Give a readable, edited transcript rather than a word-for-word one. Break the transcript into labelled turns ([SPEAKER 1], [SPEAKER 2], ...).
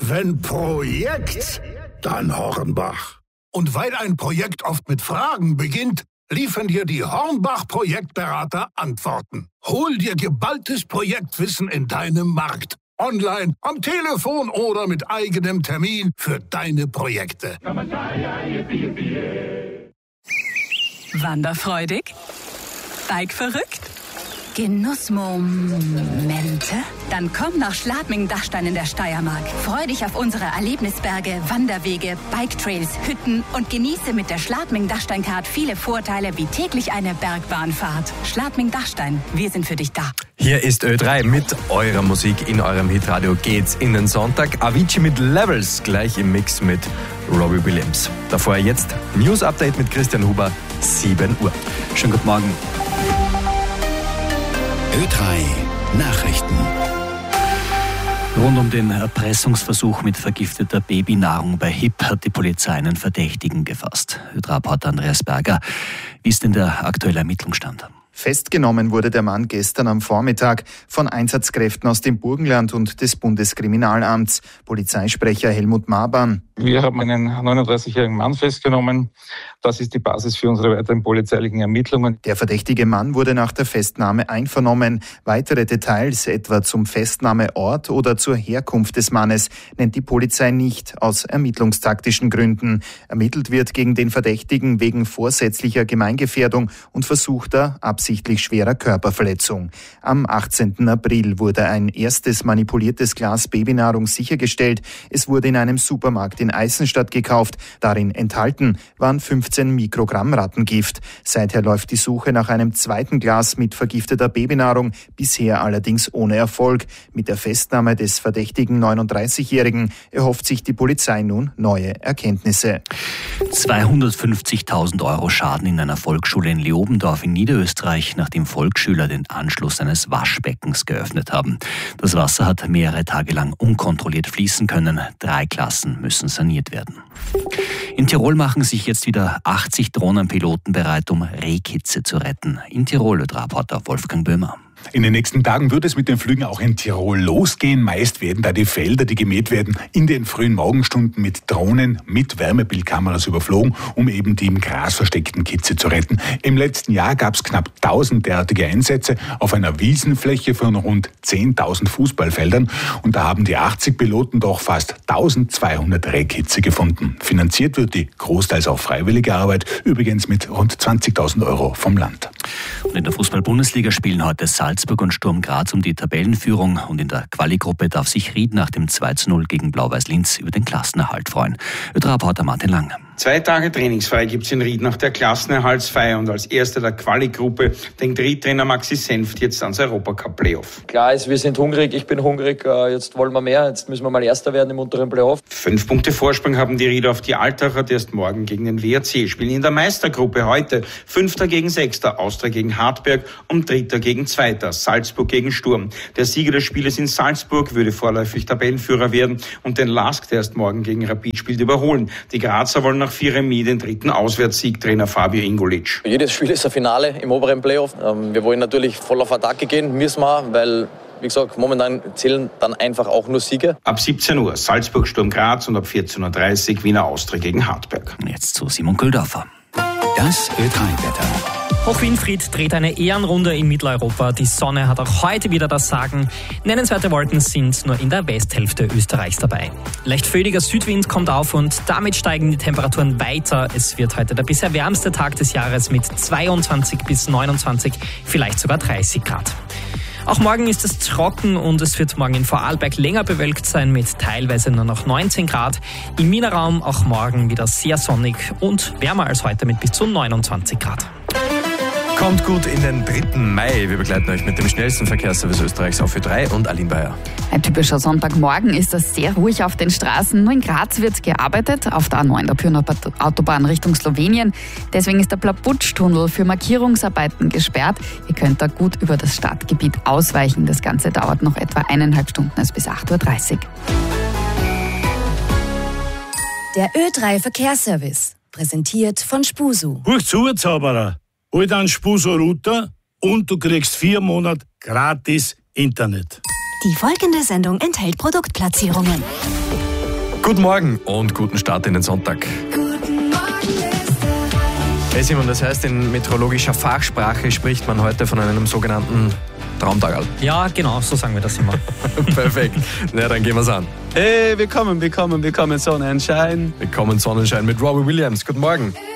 [SPEAKER 1] Wenn Projekt, dann Hornbach. Und weil ein Projekt oft mit Fragen beginnt, liefern dir die Hornbach-Projektberater Antworten. Hol dir geballtes Projektwissen in deinem Markt. Online, am Telefon oder mit eigenem Termin für deine Projekte.
[SPEAKER 2] Wanderfreudig? Bikeverrückt? Genussmomente? Dann komm nach Schladming-Dachstein in der Steiermark. Freu dich auf unsere Erlebnisberge, Wanderwege, Biketrails, Hütten und genieße mit der Schladming-Dachstein-Card viele Vorteile wie täglich eine Bergbahnfahrt. Schladming-Dachstein, wir sind für dich da.
[SPEAKER 3] Hier ist Ö3 mit eurer Musik in eurem Hitradio. Geht's in den Sonntag. Avicii mit Levels, gleich im Mix mit Robbie Williams. Davor jetzt News-Update mit Christian Huber, 7 Uhr.
[SPEAKER 4] Schönen guten Morgen.
[SPEAKER 5] Ö3 Nachrichten.
[SPEAKER 4] Rund um den Erpressungsversuch mit vergifteter Babynahrung bei HIP hat die Polizei einen Verdächtigen gefasst. Ö3-Reporter Andreas Berger, wie ist denn der aktuelle Ermittlungsstand?
[SPEAKER 6] Festgenommen wurde der Mann gestern am Vormittag von Einsatzkräften aus dem Burgenland und des Bundeskriminalamts. Polizeisprecher Helmut Maban.
[SPEAKER 7] Wir haben einen 39-jährigen Mann festgenommen. Das ist die Basis für unsere weiteren polizeilichen Ermittlungen.
[SPEAKER 6] Der verdächtige Mann wurde nach der Festnahme einvernommen. Weitere Details, etwa zum Festnahmeort oder zur Herkunft des Mannes, nennt die Polizei nicht, aus ermittlungstaktischen Gründen. Ermittelt wird gegen den Verdächtigen wegen vorsätzlicher Gemeingefährdung und versuchter, absichtlich schwerer Körperverletzung. Am 18. April wurde ein erstes manipuliertes Glas Babynahrung sichergestellt. Es wurde in einem Supermarkt in Eisenstadt gekauft. Darin enthalten waren 15 Mikrogramm Rattengift. Seither läuft die Suche nach einem zweiten Glas mit vergifteter Babynahrung, bisher allerdings ohne Erfolg. Mit der Festnahme des verdächtigen 39-Jährigen erhofft sich die Polizei nun neue Erkenntnisse.
[SPEAKER 4] 250.000 Euro Schaden in einer Volksschule in Leobendorf in Niederösterreich, nachdem Volksschüler den Anschluss eines Waschbeckens geöffnet haben. Das Wasser hat mehrere Tage lang unkontrolliert fließen können. 3 Klassen müssen saniert werden. In Tirol machen sich jetzt wieder 80 Drohnenpiloten bereit, um Rehkitze zu retten. In Tirol, Reporter Wolfgang Böhmer.
[SPEAKER 8] In den nächsten Tagen wird es mit den Flügen auch in Tirol losgehen. Meist werden da die Felder, die gemäht werden, in den frühen Morgenstunden mit Drohnen, mit Wärmebildkameras überflogen, um eben die im Gras versteckten Kitze zu retten. Im letzten Jahr gab es knapp 1000 derartige Einsätze auf einer Wiesenfläche von rund 10.000 Fußballfeldern. Und da haben die 80 Piloten doch fast 1200 Rehkitze gefunden. Finanziert wird die großteils auch freiwillige Arbeit, übrigens mit rund 20.000 Euro vom Land.
[SPEAKER 4] Und in der Fußball-Bundesliga spielen heute Salzburg und Sturm Graz um die Tabellenführung und in der Quali-Gruppe darf sich Ried nach dem 2:0 gegen Blau-Weiß Linz über den Klassenerhalt freuen. Reporter Martin Lang.
[SPEAKER 9] 2 Tage trainingsfrei gibt's in Ried nach der Klassenerhaltsfeier und als erster der Quali-Gruppe denkt Ried-Trainer Maxi Senft jetzt ans Europacup-Playoff.
[SPEAKER 10] Klar ist, wir sind hungrig, ich bin hungrig, jetzt wollen wir mehr, jetzt müssen wir mal Erster werden im unteren Playoff.
[SPEAKER 9] 5 Punkte Vorsprung haben die Rieder auf die Altacher, die erst morgen gegen den WRC spielen. In der Meistergruppe heute 5. gegen 6. Austria gegen Hartberg und 3. gegen 2. Salzburg gegen Sturm. Der Sieger des Spieles in Salzburg würde vorläufig Tabellenführer werden und den LASK, der erst morgen gegen Rapid spielt, überholen. Die Grazer wollen nach 4 Remis den 3. Auswärtssieg, Trainer Fabio Ingolic.
[SPEAKER 10] Jedes Spiel ist ein Finale im oberen Playoff. Wir wollen natürlich voll auf Attacke gehen, müssen wir, weil, wie gesagt, momentan zählen dann einfach auch nur Siege.
[SPEAKER 9] Ab 17 Uhr Salzburg Sturm Graz und ab 14.30 Uhr Wiener Austria gegen Hartberg.
[SPEAKER 4] Jetzt zu Simon Köldorfer.
[SPEAKER 5] Das Ö3-Wetter.
[SPEAKER 11] Hochwinfried dreht eine Ehrenrunde in Mitteleuropa. Die Sonne hat auch heute wieder das Sagen. Nennenswerte Wolken sind nur in der Westhälfte Österreichs dabei. Leicht föhniger Südwind kommt auf und damit steigen die Temperaturen weiter. Es wird heute der bisher wärmste Tag des Jahres mit 22 bis 29, vielleicht sogar 30 Grad. Auch morgen ist es trocken und es wird morgen in Vorarlberg länger bewölkt sein mit teilweise nur noch 19 Grad. Im Wienerraum auch morgen wieder sehr sonnig und wärmer als heute mit bis zu 29 Grad.
[SPEAKER 3] Kommt gut in den 3. Mai. Wir begleiten euch mit dem schnellsten Verkehrsservice Österreichs auf Ö3 und Aline Bayer.
[SPEAKER 12] Ein typischer Sonntagmorgen ist es sehr ruhig auf den Straßen. Nur in Graz wird gearbeitet, auf der A9 der Pirna Autobahn Richtung Slowenien. Deswegen ist der Plaputsch-Tunnel für Markierungsarbeiten gesperrt. Ihr könnt da gut über das Stadtgebiet ausweichen. Das Ganze dauert noch etwa 1,5 Stunden, also bis 8:30 Uhr.
[SPEAKER 13] Der Ö3 Verkehrsservice, präsentiert von Spusu.
[SPEAKER 1] Huch zu, Zauberer. Hol dann Spuso-Router und du kriegst 4 Monate gratis Internet.
[SPEAKER 13] Die folgende Sendung enthält Produktplatzierungen.
[SPEAKER 3] Guten Morgen und guten Start in den Sonntag. Hey Simon, das heißt, in meteorologischer Fachsprache spricht man heute von einem sogenannten Traumtagerl.
[SPEAKER 11] Ja, genau, so sagen wir das immer.
[SPEAKER 3] Perfekt. Na, dann gehen wir's an.
[SPEAKER 14] Hey, willkommen Sonnenschein.
[SPEAKER 3] Willkommen Sonnenschein mit Robbie Williams. Guten Morgen.